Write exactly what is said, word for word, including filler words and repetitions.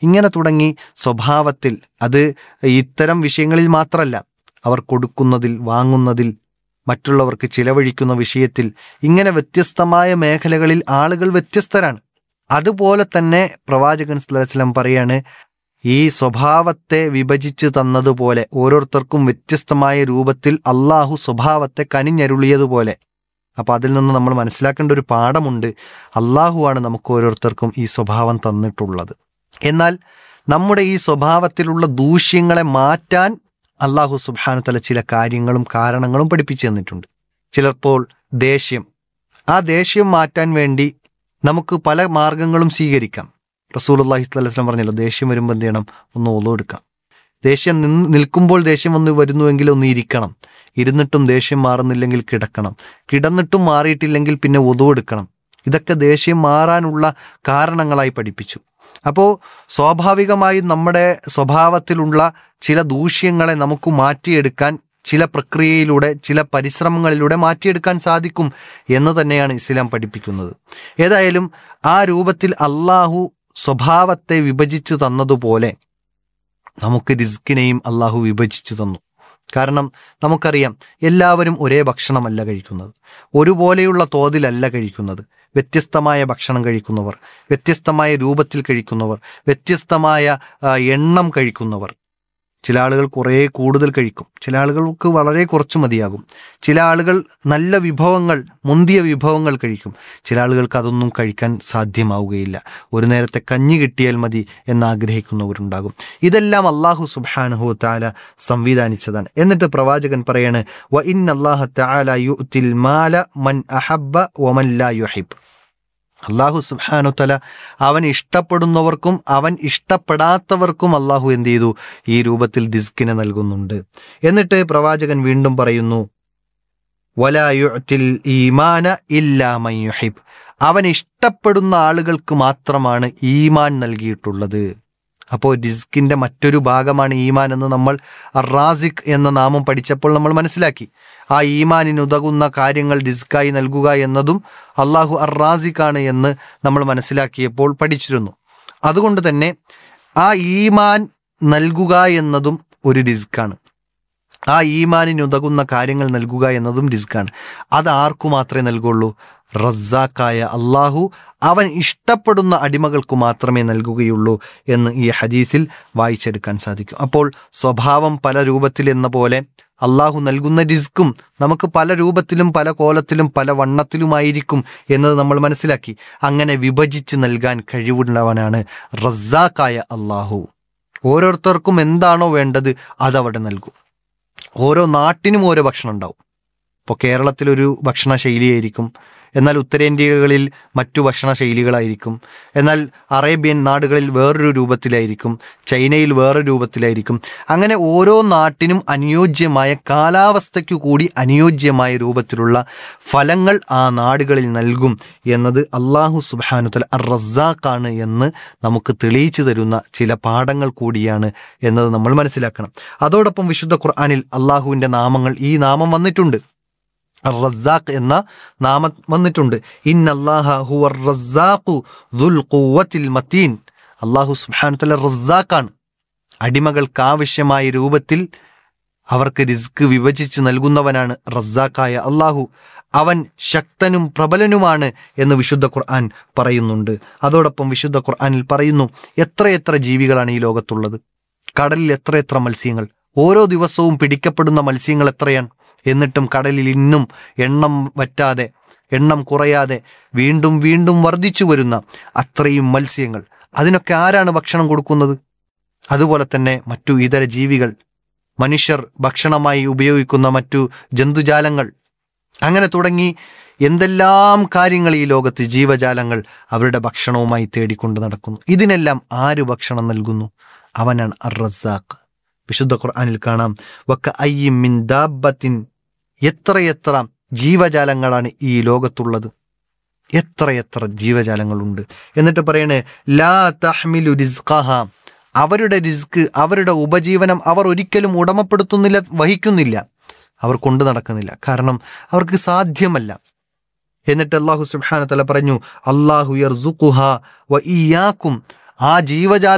ഇങ്ങനെ തുടങ്ങി സ്വഭാവത്തിൽ, അത് ഇത്തരം വിഷയങ്ങളിൽ മാത്രമല്ല, അവർ കൊടുക്കുന്നതിൽ, വാങ്ങുന്നതിൽ, മറ്റുള്ളവർക്ക് ചിലവഴിക്കുന്ന വിഷയത്തിൽ, ഇങ്ങനെ വ്യത്യസ്തമായ മേഖലകളിൽ ആളുകൾ വ്യത്യസ്തരാണ്. അതുപോലെ തന്നെ പ്രവാചകൻ സല്ലല്ലാഹു അലൈഹി വസല്ലം പറയാണ്, ഈ സ്വഭാവത്തെ വിഭജിച്ച് തന്നതുപോലെ ഓരോരുത്തർക്കും വ്യത്യസ്തമായ രൂപത്തിൽ അള്ളാഹു സ്വഭാവത്തെ കനിഞ്ഞരുളിയതുപോലെ. അപ്പം അതിൽ നിന്ന് നമ്മൾ മനസ്സിലാക്കേണ്ട ഒരു പാഠമുണ്ട്. അള്ളാഹുവാണ് നമുക്ക് ഓരോരുത്തർക്കും ഈ സ്വഭാവം തന്നിട്ടുള്ളത്. എന്നാൽ നമ്മുടെ ഈ സ്വഭാവത്തിലുള്ള ദൂഷ്യങ്ങളെ മാറ്റാൻ അള്ളാഹു സുബ്ഹാനഹു വതആല ചില കാര്യങ്ങളും കാരണങ്ങളും പഠിപ്പിച്ചു തന്നിട്ടുണ്ട്. ചിലപ്പോൾ ദേഷ്യം, ആ ദേഷ്യം മാറ്റാൻ വേണ്ടി നമുക്ക് പല മാർഗങ്ങളും സ്വീകരിക്കാം. റസൂലുള്ളാഹി സ്വല്ലല്ലാഹു അലൈഹി വസല്ലം പറഞ്ഞല്ലോ, ദേഷ്യം വരുമ്പോൾ എന്ത് ചെയ്യണം? ഒന്ന് ഒളു എടുക്കാം. ദേഷ്യം നിന്ന് നിൽക്കുമ്പോൾ ദേഷ്യം ഒന്ന് വരുന്നുവെങ്കിൽ ഒന്ന് ഇരിക്കണം. ഇരുന്നിട്ടും ദേഷ്യം മാറുന്നില്ലെങ്കിൽ കിടക്കണം. കിടന്നിട്ടും മാറിയിട്ടില്ലെങ്കിൽ പിന്നെ ഒളു എടുക്കണം. ഇതൊക്കെ ദേഷ്യം മാറാനുള്ള കാരണങ്ങളായി പഠിപ്പിച്ചു. അപ്പോൾ സ്വാഭാവികമായും നമ്മുടെ സ്വഭാവത്തിലുള്ള ചില ദൂഷ്യങ്ങളെ നമുക്ക് മാറ്റിയെടുക്കാൻ ചില പ്രക്രിയയിലൂടെ, ചില പരിശ്രമങ്ങളിലൂടെ മാറ്റിയെടുക്കാൻ സാധിക്കും എന്ന് തന്നെയാണ് ഇസ്ലാം പഠിപ്പിക്കുന്നത്. ഏതായാലും ആ രൂപത്തിൽ അള്ളാഹു സ്വഭാവത്തെ വിഭജിച്ചു തന്നതുപോലെ നമുക്ക് റിസ്കിനെയും അള്ളാഹു വിഭജിച്ചു തന്നു. കാരണം നമുക്കറിയാം, എല്ലാവരും ഒരേ ഭക്ഷണമല്ല കഴിക്കുന്നത്, ഒരുപോലെയുള്ള തോതിലല്ല കഴിക്കുന്നത്. വ്യത്യസ്തമായ ഭക്ഷണം കഴിക്കുന്നവർ, വ്യത്യസ്തമായ രൂപത്തിൽ കഴിക്കുന്നവർ, വ്യത്യസ്തമായ എണ്ണം കഴിക്കുന്നവർ. ചില ആളുകൾ കുറേ കൂടുതൽ കഴിക്കും, ചില ആളുകൾക്ക് വളരെ കുറച്ച് മതിയാകും. ചില ആളുകൾ നല്ല വിഭവങ്ങൾ, മുന്തിയ വിഭവങ്ങൾ കഴിക്കും. ചില ആളുകൾക്ക് അതൊന്നും കഴിക്കാൻ സാധ്യമാവുകയില്ല. ഒരു നേരത്തെ കഞ്ഞി കിട്ടിയാൽ മതി എന്നാഗ്രഹിക്കുന്നവരുണ്ടാകും. ഇതെല്ലാം അള്ളാഹു സുബ്ഹാനഹു വതആല സംവിധാനിച്ചതാണ്. എന്നിട്ട് പ്രവാചകൻ പറയാണ്, വ ഇന്നല്ലാഹ തആല യുഅ്തിൽ മാല മൻ അഹബ്ബ വമൻ ലാ യുഹിബ്. അള്ളാഹു സുബ്ഹാനഹു വതആല അവൻ ഇഷ്ടപ്പെടുന്നവർക്കും അവൻ ഇഷ്ടപ്പെടാത്തവർക്കും അള്ളാഹു എന്ത് ചെയ്തു? ഈ രൂപത്തിൽ റിസ്കിനെ നൽകുന്നുണ്ട്. എന്നിട്ട് പ്രവാചകൻ വീണ്ടും പറയുന്നു, വലാ യുഅ്തിൽ ഈമാന ഇല്ലാ മൻ യുഹിബ്. അവൻ ഇഷ്ടപ്പെടുന്ന ആളുകൾക്ക് മാത്രമാണ് ഈമാൻ നൽകിയിട്ടുള്ളത്. അപ്പോൾ റിസ്കിന്റെ മറ്റൊരു ഭാഗമാണ് ഈമാൻ എന്ന് നമ്മൾ അർ-റാസിഖ് എന്ന നാമം പഠിച്ചപ്പോൾ നമ്മൾ മനസ്സിലാക്കി. ആ ഈമാനിനുതകുന്ന കാര്യങ്ങൾ റിസ്കായി നൽകുക എന്നതും അള്ളാഹു അർ-റാസിഖാണ് എന്ന് നമ്മൾ മനസ്സിലാക്കിയപ്പോൾ പഠിച്ചിരുന്നു. അതുകൊണ്ട് തന്നെ ആ ഈമാൻ നൽകുക എന്നതും ഒരു റിസ്ക്കാണ്. ആ ഈമാനിനുതകുന്ന കാര്യങ്ങൾ നൽകുക എന്നതും റിസ്ക്കാണ്. അത് ആർക്കു മാത്രമേ നൽകുള്ളൂ? റസ്സാക്കായ അള്ളാഹു അവൻ ഇഷ്ടപ്പെടുന്ന അടിമകൾക്ക് മാത്രമേ നൽകുകയുള്ളൂ എന്ന് ഈ ഹദീസിൽ വായിച്ചെടുക്കാൻ സാധിക്കും. അപ്പോൾ സ്വഭാവം പല രൂപത്തിൽ എന്ന പോലെ അള്ളാഹു നൽകുന്ന റിസ്ക്കും നമുക്ക് പല രൂപത്തിലും പല കോലത്തിലും പല വണ്ണത്തിലുമായിരിക്കും എന്നത് നമ്മൾ മനസ്സിലാക്കി. അങ്ങനെ വിഭജിച്ച് നൽകാൻ കഴിവുള്ളവനാണ് റസ്സാക്കായ അള്ളാഹു. ഓരോരുത്തർക്കും എന്താണോ വേണ്ടത് അതവിടെ നൽകും. ഓരോ നാട്ടിനും ഓരോ ഭക്ഷണം ഉണ്ടാവും. ഇപ്പോൾ കേരളത്തിലൊരു ഭക്ഷണ ശൈലിയായിരിക്കും, എന്നാൽ ഉത്തരേന്ത്യകളിൽ മറ്റു ഭക്ഷണ ശൈലികളായിരിക്കും, എന്നാൽ അറേബ്യൻ നാടുകളിൽ വേറൊരു രൂപത്തിലായിരിക്കും, ചൈനയിൽ വേറൊരു രൂപത്തിലായിരിക്കും. അങ്ങനെ ഓരോ നാട്ടിനും അനുയോജ്യമായ, കാലാവസ്ഥയ്ക്കു കൂടി അനുയോജ്യമായ രൂപത്തിലുള്ള ഫലങ്ങൾ ആ നാടുകളിൽ നൽകും എന്നത് അള്ളാഹു സുബ്ഹാനഹു വതആല അർ-റസ്സാഖാണ് എന്ന് നമുക്ക് തെളിയിച്ചു തരുന്ന ചില പാഠങ്ങൾ കൂടിയാണ് എന്നത് നമ്മൾ മനസ്സിലാക്കണം. അതോടൊപ്പം വിശുദ്ധ ഖുർആനിൽ അള്ളാഹുവിൻ്റെ നാമങ്ങൾ, ഈ നാമം വന്നിട്ടുണ്ട്, അർ-റസ്സാഖ് എന്ന നാമം വന്നിട്ടുണ്ട്. ഇന്നല്ലാഹ ഹുവർ റസ്സാഖു ദുൽ ഖുവ്വത്തിൽ മതീൻ. അല്ലാഹു സുബ്ഹാനഹു വതആല റസ്സാഖാണ്. അടിമകൾക്ക് ആവശ്യമായ രൂപത്തിൽ അവർക്ക് റിസ്ക് വിഭജിച്ച് നൽകുന്നവനാണ് റസ്സാഖായ അല്ലാഹു. അവൻ ശക്തനും പ്രബലനുമാണ് എന്ന് വിശുദ്ധ ഖുർആൻ പറയുന്നുണ്ട്. അതോടൊപ്പം വിശുദ്ധ ഖുർആനിൽ പറയുന്നു, എത്രയെത്ര ജീവികളാണ് ഈ ലോകത്തുള്ളത്. കടലിൽ എത്രയെത്ര മത്സ്യങ്ങൾ, ഓരോ ദിവസവും പിടിക്കപ്പെടുന്ന മത്സ്യങ്ങൾ എത്രയാണ്. എന്നിട്ടും കടലിൽ ഇന്നും എണ്ണം വറ്റാതെ, എണ്ണം കുറയാതെ വീണ്ടും വീണ്ടും വർദ്ധിച്ചു വരുന്ന അത്രയും മത്സ്യങ്ങൾ. അതിനൊക്കെ ആരാണ് ഭക്ഷണം കൊടുക്കുന്നത്? അതുപോലെ തന്നെ മറ്റു ഇതര ജീവികൾ, മനുഷ്യർ ഭക്ഷണമായി ഉപയോഗിക്കുന്ന മറ്റു ജന്തുജാലങ്ങൾ, അങ്ങനെ തുടങ്ങി എന്തെല്ലാം കാര്യങ്ങൾ ഈ ലോകത്ത് ജീവജാലങ്ങൾ അവരുടെ ഭക്ഷണവുമായി തേടിക്കൊണ്ട് നടക്കുന്നു. ഇതിനെല്ലാം ആര് ഭക്ഷണം നൽകുന്നു? അവനാണ് അർ-റസ്സാഖ്. വിശുദ്ധ ഖുർആനിൽ കാണാം, വക അയ്യിൻ മിൻ ദാബത്തിൻ, എത്രയെത്ര ജീവജാലങ്ങളാണ് ഈ ലോകത്തുള്ളത്, എത്രയെത്ര ജീവജാലങ്ങളുണ്ട്. എന്നിട്ട് പറയണേ, ലാ തഹ്മിലു റിസ്ഖഹ, അവരുടെ റിസ്ക്, അവരുടെ ഉപജീവനം അവർ ഒരിക്കലും ഉടമപ്പെടുത്തുന്നില്ല, വഹിക്കുന്നില്ല, അവർ കൊണ്ടു നടക്കുന്നില്ല. കാരണം അവർക്ക് സാധ്യമല്ല. എന്നിട്ട് അല്ലാഹു സുബ്ഹാനഹു വ തആല പറഞ്ഞു, അല്ലാഹു യർസുഖുഹ വ ഇയ്യാക്കും, ആ ജീവജാല